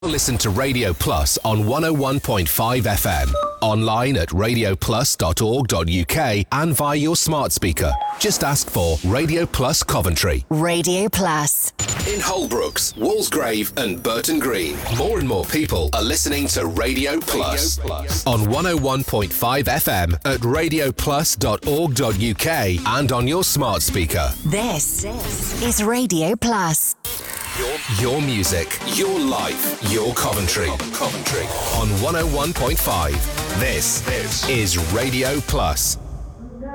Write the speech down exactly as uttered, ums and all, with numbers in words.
Listen to Radio Plus on one oh one point five F M, online at radio plus dot org dot U K and via your smart speaker. Just ask for Radio Plus Coventry. Radio Plus. In Holbrooks, Walsgrave and Burton Green, more and more people are listening to Radio Plus, Radio Plus. On one oh one point five F M at radio plus dot org dot U K and on your smart speaker. This, this is Radio Plus. Your, your music, your life, your Coventry. Coventry. On one oh one point five. This, this is Radio Plus.